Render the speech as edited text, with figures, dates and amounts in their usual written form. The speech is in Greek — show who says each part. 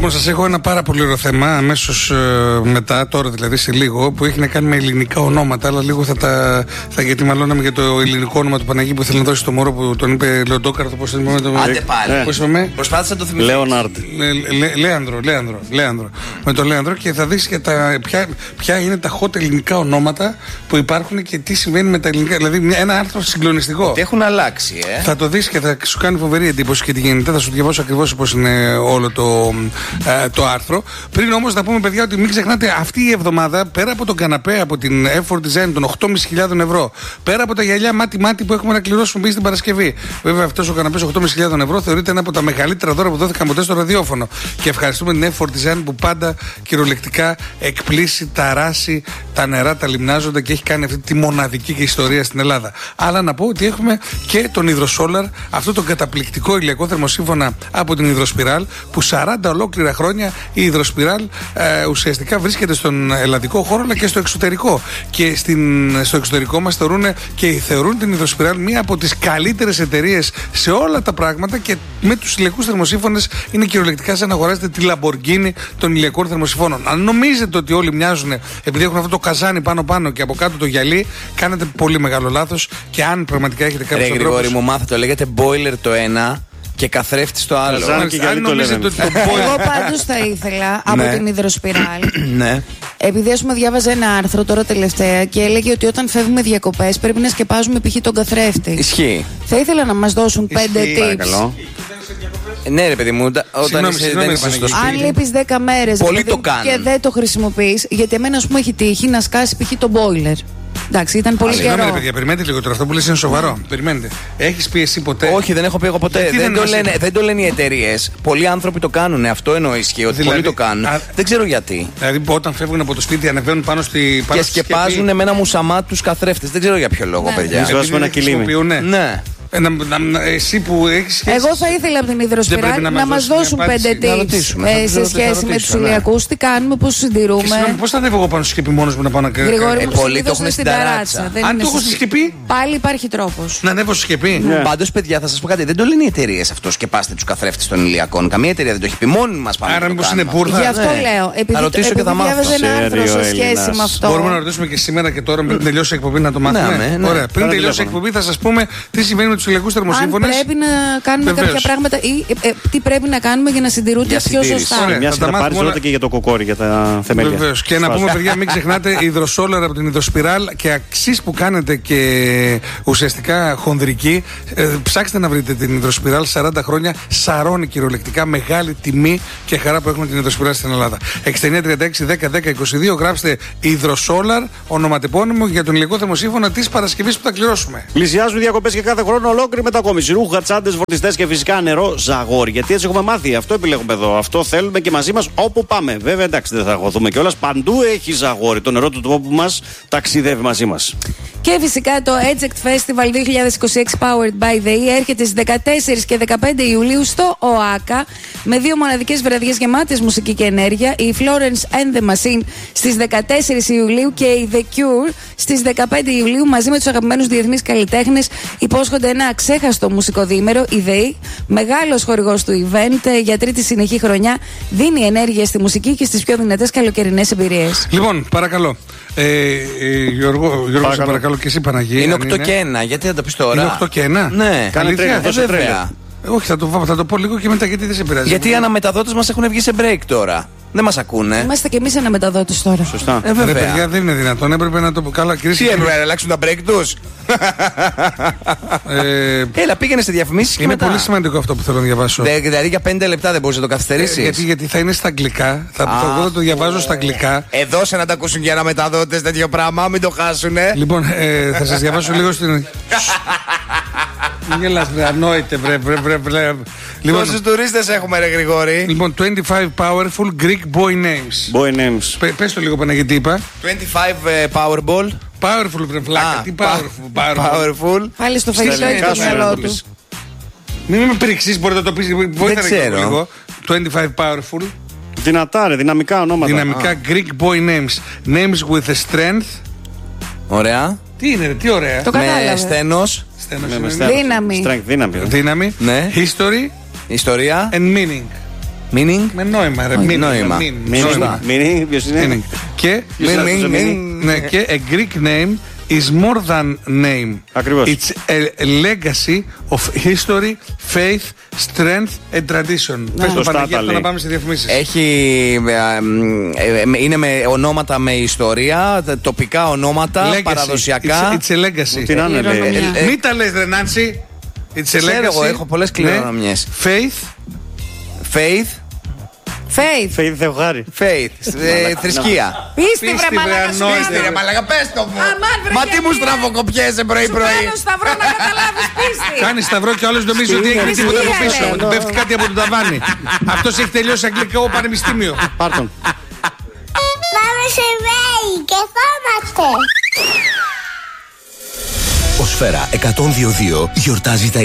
Speaker 1: Λοιπόν, σας έχω ένα πάρα πολύ ωραίο θέμα αμέσως μετά, τώρα δηλαδή σε λίγο, που έχει να κάνει με ελληνικά ονόματα. Αλλά λίγο γιατί μαλώναμε για το ελληνικό όνομα του Παναγίου που ήθελε να δώσει το μωρό που τον είπε Λεοντόκαρδο. Πώς είπαμε το.
Speaker 2: Άντε πάλι.
Speaker 1: Πώς είπαμε.
Speaker 2: Προσπάθησα να το θυμηθώ.
Speaker 3: Λέοναρντ.
Speaker 1: Λέανδρο. Με το Λέανδρο, και θα δεις και ποια είναι τα hot ελληνικά ονόματα που υπάρχουν και τι συμβαίνει με τα ελληνικά. Δηλαδή ένα άρθρο συγκλονιστικό.
Speaker 2: Ότι έχουν αλλάξει,
Speaker 1: Θα το δεις και θα σου κάνει φοβερή εντύπωση και τι γίνεται. Θα σου διαβάσω ακριβώς πώς είναι όλο το άρθρο. Πριν όμως να πούμε, παιδιά, ότι μην ξεχνάτε αυτή η εβδομάδα, πέρα από τον καναπέ από την Effort Design των 8.500 ευρώ, πέρα από τα γυαλιά μάτι-μάτι που έχουμε να κληρώσουμε την Παρασκευή. Βέβαια, αυτός ο καναπές 8.500 ευρώ θεωρείται ένα από τα μεγαλύτερα δώρα που δόθηκαν ποτέ στο ραδιόφωνο. Και ευχαριστούμε την Effort Design που πάντα κυριολεκτικά εκπλήσει, ταράσει τα νερά, τα λιμνάζοντα και έχει κάνει αυτή τη μοναδική και ιστορία στην Ελλάδα. Αλλά να πω ότι έχουμε και τον Hydrosolar, αυτό το καταπληκτικό ηλιακό θερμοσύμφωνα από την Hydrospiral, που 40 ολόκληρα χρόνια η Hydrospiral ουσιαστικά βρίσκεται στον ελλαδικό χώρο αλλά και στο εξωτερικό. Και στο εξωτερικό μας θεωρούν την Hydrospiral μία από τις καλύτερες εταιρείες σε όλα τα πράγματα, και με τους ηλιακούς θερμοσύμφωνες είναι κυριολεκτικά σαν να αγοράζετε τη Lamborghini των ηλιακών θερμοσύμφωνων. Αν νομίζετε ότι όλοι μοιάζουν επειδή έχουν αυτό το καζάνι πάνω και από κάτω το γυαλί, κάνετε πολύ μεγάλο λάθος. Και αν πραγματικά έχετε κάποιους ανθρώπους.
Speaker 2: Γρηγόρη μου, μάθα το λέγεται boiler το ένα και καθρέφτη το άλλο.
Speaker 4: Εγώ πάντως θα ήθελα από την Hydrospiral.
Speaker 2: Ναι.
Speaker 4: Επειδή διάβαζα ένα άρθρο τώρα τελευταία και έλεγε ότι όταν φεύγουμε διακοπές πρέπει να σκεπάζουμε π.χ. τον καθρέφτη.
Speaker 2: Ισχύει.
Speaker 4: Θα ήθελα να μας δώσουν 5 tips.
Speaker 2: Ναι, ρε παιδί μου, όταν δεν είσαι στο σπίτι.
Speaker 4: Αν λείπεις 10 μέρες και δεν το χρησιμοποιείς, γιατί εμένα έχει τύχει να σκάσει π.χ. το boiler. Εντάξει, ήταν πολύ καιρό.
Speaker 1: Συγγνώμη, παιδιά, περιμένετε λίγο τώρα. Αυτό που λες είναι σοβαρό. Περιμένετε. Έχεις πει εσύ ποτέ?
Speaker 2: Όχι, δεν έχω πει εγώ ποτέ. Δεν το λένε οι εταιρείες. Πολλοί άνθρωποι το κάνουν. Αυτό εννοώ ισχύει. Ότι πολλοί το κάνουν. Δεν ξέρω γιατί.
Speaker 1: Δηλαδή, όταν φεύγουν από το σπίτι, ανεβαίνουν πάνω στη.
Speaker 2: Και σκεπάζουν με ένα μουσαμά τους καθρέφτες. Δεν ξέρω για ποιο λόγο, παιδιά.
Speaker 3: Να βάζουμε ένα κιλίμι.
Speaker 2: Ναι.
Speaker 1: Εσύ που έχεις σχέση.
Speaker 4: Εγώ θα ήθελα από την Hydrospiral να μας δώσουν 5 tips σε σχέση με τους ηλιακούς. Τι κάνουμε, πώς συντηρούμε.
Speaker 1: Πώς θα ανέβω εγώ πάνω στη σκεπή μόνος μου να πάω να κάνω?
Speaker 2: Πολλοί το έχουν στην ταράτσα.
Speaker 1: Αν το έχω στη σκεπή,
Speaker 4: πάλι υπάρχει τρόπος
Speaker 1: να ανέβω στη σκεπή.
Speaker 2: Πάντως, παιδιά, θα σας πω κάτι. Δεν το λένε οι εταιρείες αυτό. Σκεπάστε τους καθρέφτες των ηλιακών. Καμία εταιρεία δεν το έχει πει. Μόνοι μας πάμε.
Speaker 1: Άρα, μήπως είναι μπουρδα?
Speaker 4: Γι' αυτό λέω. Επειδή διάβαζα ένα άρθρο σε σχέση με αυτό.
Speaker 1: Μπορούμε να ρωτήσουμε και σήμερα και τώρα πριν τελειώσει η εκπομπή να το μάθουμε. Ωραία. Πριν τελειώσει η εκπομπή θα σας πούμε τι συμβαίνει με τους ηλιακούς θερμοσύμφωνες.
Speaker 4: Πρέπει να κάνουμε κάποια πράγματα ή τι πρέπει να κάνουμε για να συντηρούνται πιο σωστά.
Speaker 3: Μια θα πάρεις όλα και για το κοκόρι, για τα θεμέλια.
Speaker 1: Βεβαίως. Και να πούμε, παιδιά, μην ξεχνάτε Hydrosolar από την Hydrospiral, και αξίς που κάνετε και ουσιαστικά χονδρική. Ψάξτε να βρείτε την Hydrospiral. 40 χρόνια σαρώνει κυριολεκτικά, μεγάλη τιμή και χαρά που έχουμε την Hydrospiral στην Ελλάδα. 6936-10-10-22. Γράψτε Hydrosolar, ονοματεπώνυμο για τον ηλιακό θερμοσύμφωνα της Παρασκευής που θα κληρώσουμε.
Speaker 3: Πλησιάζουν διακοπές και κάθε χρόνο ολόκληρη μετακόμιση. Ρούχα, τσάντες, φορτιστές και φυσικά νερό Ζαγόρι. Γιατί έτσι έχουμε μάθει. Αυτό επιλέγουμε εδώ. Αυτό θέλουμε και μαζί μας όπου πάμε. Βέβαια, εντάξει, δεν θα αγωθούμε κιόλας. Παντού έχει Ζαγόρι. Το νερό του τόπου μας ταξιδεύει μαζί μας.
Speaker 4: Και φυσικά το Eject Festival 2026 Powered by the E έρχεται στις 14 και 15 Ιουλίου στο ΟΑΚΑ με 2 μοναδικές βραδιές γεμάτες μουσική και ενέργεια. Η Florence and the Machine στις 14 Ιουλίου και η The Cure στις 15 Ιουλίου μαζί με τους αγαπημένους διεθνείς καλλιτέχνες υπόσχονται ένα αξέχαστο μουσικό διήμερο. Η ΔΕΗ, μεγάλος χορηγός του event, για τρίτη συνεχή χρονιά δίνει ενέργεια στη μουσική και στις πιο δυνατές καλοκαιρινές εμπειρίες.
Speaker 1: Λοιπόν, παρακαλώ. Γιώργο, σε παρακαλώ, και εσύ Παναγία.
Speaker 2: Είναι 8 και 1, γιατί δεν το πεις τώρα?
Speaker 1: Είναι 8 και 1.
Speaker 2: Ναι,
Speaker 1: καλή
Speaker 2: βέβαια.
Speaker 1: Όχι, θα το πω λίγο και μετά, γιατί δεν σε πειράζει.
Speaker 2: Γιατί οι αναμεταδότες μας έχουν βγει σε break τώρα. Δεν μας ακούνε.
Speaker 4: Είμαστε κι εμείς αναμεταδότες τώρα.
Speaker 3: Σωστά.
Speaker 1: Βέβαια, παιδιά, δεν είναι δυνατόν. Έπρεπε να το πω καλά.
Speaker 2: Τι έπρεπε, να αλλάξουν τα break τους? Έλα, πήγαινε σε διαφημίσεις και
Speaker 1: είναι
Speaker 2: μετά.
Speaker 1: πολύ σημαντικό αυτό που θέλω να διαβάσω.
Speaker 2: Δηλαδή για 5 λεπτά δεν μπορείς να το καθυστερήσεις?
Speaker 1: Γιατί θα είναι στα αγγλικά. Εγώ θα το διαβάζω στα αγγλικά.
Speaker 2: Δώσε να τα ακούσουν και οι αναμεταδότες τέτοιο πράγμα, μην το χάσουνε.
Speaker 1: Λοιπόν, θα σας διαβάσω λίγο στην. Μην γελάς, ανόητε, βρε.
Speaker 2: Πόσους τουρίστες έχουμε, ρε Γρηγόρη?
Speaker 1: Λοιπόν, 25 powerful Greek boy names.
Speaker 3: Boy names.
Speaker 1: Πες το λίγο, Παναγία, τι είπα.
Speaker 2: 25 Powerball.
Speaker 1: Powerful, βρε βλάκα. Τι
Speaker 2: powerful.
Speaker 4: Πάλι στο φαγητό έχει το μυαλό του.
Speaker 1: Μην με πρίξεις, μπορείτε να το πεις.
Speaker 2: Δεν ξέρω.
Speaker 1: 25 powerful.
Speaker 3: Δυνατά, ρε, δυναμικά ονόματα.
Speaker 1: Δυναμικά Greek boy names. Names with a strength.
Speaker 2: Ωραία.
Speaker 1: Τι είναι, ρε, τι ωραία.
Speaker 4: Το κατάλαβε.
Speaker 2: Με στένος.
Speaker 4: Δύναμη.
Speaker 3: Strength, δύναμη.
Speaker 1: Δύναμη.
Speaker 2: Ναι.
Speaker 1: History.
Speaker 2: Ιστορία.
Speaker 1: And meaning.
Speaker 2: Meaning.
Speaker 1: Με νόημα, ρε.
Speaker 2: Νόημα.
Speaker 3: Meaning, ποιος είναι?
Speaker 1: Και a Greek name is more than name.
Speaker 3: Ακριβώς.
Speaker 1: It's a legacy of history, faith, strength and tradition. Πες το Παναγία αυτό να πάμε σε διαφημίσεις.
Speaker 2: Είναι με ονόματα με ιστορία, τοπικά ονόματα, legacy. Παραδοσιακά.
Speaker 1: It's a legacy.
Speaker 3: Τι να είναι, λέει.
Speaker 1: Μην τα λες, ρε Νάνση. It's a legacy.
Speaker 2: Εγώ έχω πολλές κληρονομιές. Faith.
Speaker 3: Θεοχάρη.
Speaker 2: Θρησκεία.
Speaker 4: Πίστη, βρε μαλάκα.
Speaker 2: Πίστη, ρε μαλάκα, πες το μου. Μα τι μου στραβοκοπιέσαι πρωί-πρωί.
Speaker 4: Κάνω σταυρό να καταλάβεις, πίστη.
Speaker 1: Κάνει σταυρό και ο άλλος νομίζει ότι έχει τίποτα από πίσω. Ότι πέφτει κάτι από τον ταβάνι. Αυτός έχει τελειώσει αγγλικό πανεπιστήμιο.
Speaker 3: Πάρτον.
Speaker 5: Πάμε σε βέη και φόμαστε.
Speaker 6: Ο Σφαίρα 102.2 γιορτάζει τα